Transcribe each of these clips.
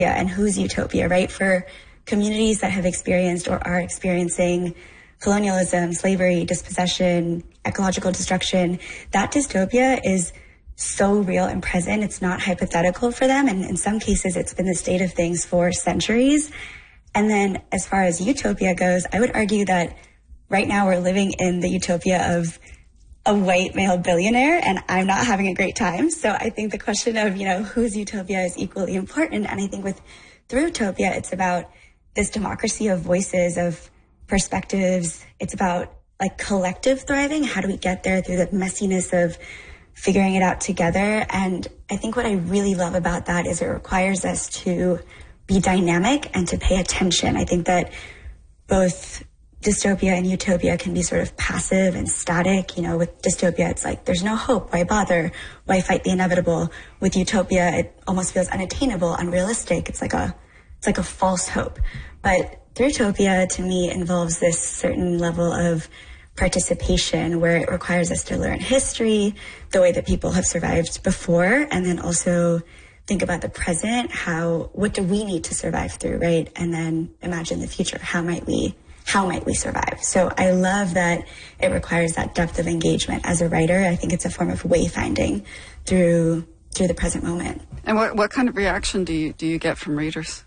and whose utopia, right? For communities that have experienced or are experiencing colonialism, slavery, dispossession, ecological destruction, that dystopia is so real and present. It's not hypothetical for them. And in some cases, it's been the state of things for centuries. And then as far as utopia goes, I would argue that right now we're living in the utopia of a white male billionaire, and I'm not having a great time. So I think the question of, whose utopia is equally important. And I think with Throughtopia, it's about this democracy of voices, of perspectives. It's about like collective thriving. How do we get there through the messiness of figuring it out together? And I think what I really love about that is it requires us to be dynamic and to pay attention. I think that both dystopia and utopia can be sort of passive and static. With dystopia, it's like, there's no hope. Why bother? Why fight the inevitable? With utopia, it almost feels unattainable, unrealistic. It's like a false hope. But Throughtopia, to me, involves this certain level of participation where it requires us to learn history, the way that people have survived before, and then also think about the present. What do we need to survive through, right? And then imagine the future. How might we survive? So I love that it requires that depth of engagement as a writer. I think it's a form of wayfinding through the present moment. And what kind of reaction do you get from readers?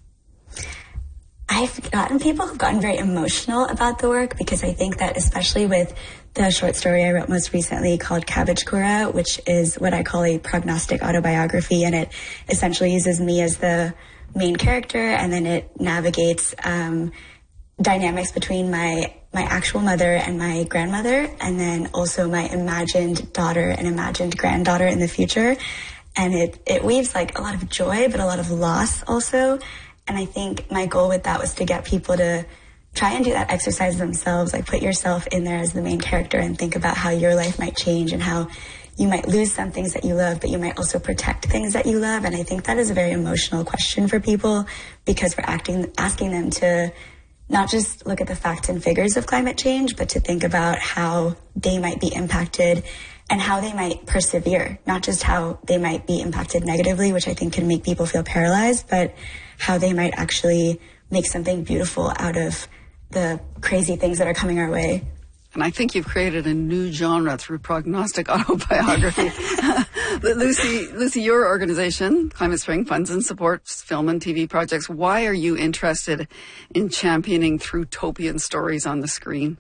I've gotten people who've gotten very emotional about the work, because I think that especially with the short story I wrote most recently called Cabbage Kura, which is what I call a prognostic autobiography, and it essentially uses me as the main character, and then it navigates dynamics between my actual mother and my grandmother, and then also my imagined daughter and imagined granddaughter in the future. And it weaves like a lot of joy, but a lot of loss also. And I think my goal with that was to get people to try and do that exercise themselves, like put yourself in there as the main character and think about how your life might change and how you might lose some things that you love, but you might also protect things that you love. And I think that is a very emotional question for people, because we're asking them to not just look at the facts and figures of climate change, but to think about how they might be impacted and how they might persevere, not just how they might be impacted negatively, which I think can make people feel paralyzed, but how they might actually make something beautiful out of the crazy things that are coming our way. And I think you've created a new genre through prognostic autobiography. Lucy, your organization, Climate Spring, funds and supports film and TV projects. Why are you interested in championing Throughtopian stories on the screen?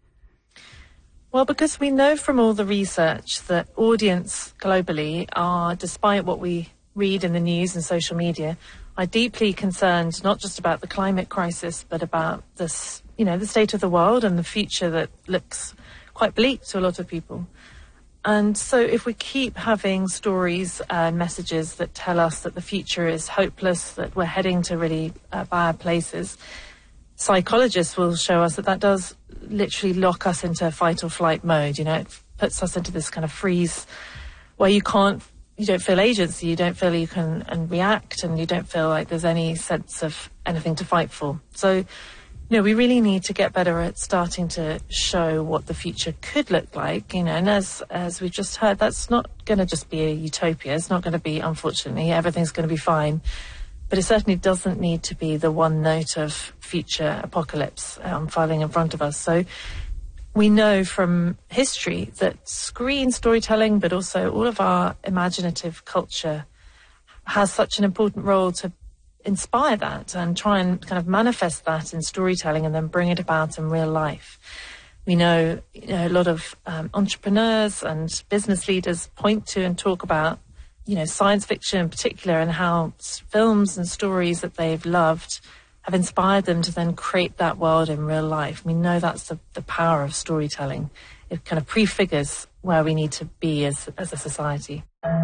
Well, because we know from all the research that audience globally are, despite what we read in the news and social media, are deeply concerned not just about the climate crisis, but about this, the state of the world and the future that looks quite bleak to a lot of people. And so if we keep having stories and messages that tell us that the future is hopeless, that we're heading to really bad places, psychologists will show us that does literally lock us into fight or flight mode. It puts us into this kind of freeze where you don't feel agency, you don't feel you can react, and you don't feel like there's any sense of anything to fight for. So, we really need to get better at starting to show what the future could look like, and as we've just heard, that's not going to just be a utopia. It's not going to be, unfortunately, everything's going to be fine. But it certainly doesn't need to be the one note of future apocalypse unfolding in front of us. So we know from history that screen storytelling, but also all of our imaginative culture, has such an important role to inspire that and try and kind of manifest that in storytelling and then bring it about in real life. We know, a lot of entrepreneurs and business leaders point to and talk about, science fiction in particular, and how films and stories that they've loved have inspired them to then create that world in real life. We know that's the power of storytelling. It kind of prefigures where we need to be as a society.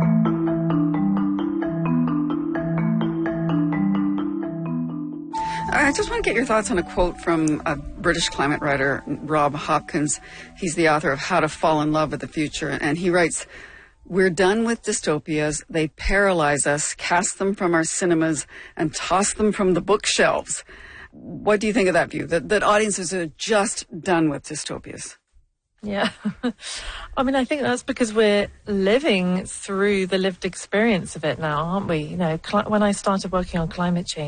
I just want to get your thoughts on a quote from a British climate writer, Rob Hopkins. He's the author of How to Fall in Love with the Future, and he writes, "We're done with dystopias. They paralyze us, cast them from our cinemas, and toss them from the bookshelves." What do you think of that view, that audiences are just done with dystopias? Yeah. I think that's because we're living through the lived experience of it now, aren't we? When I started working on climate change,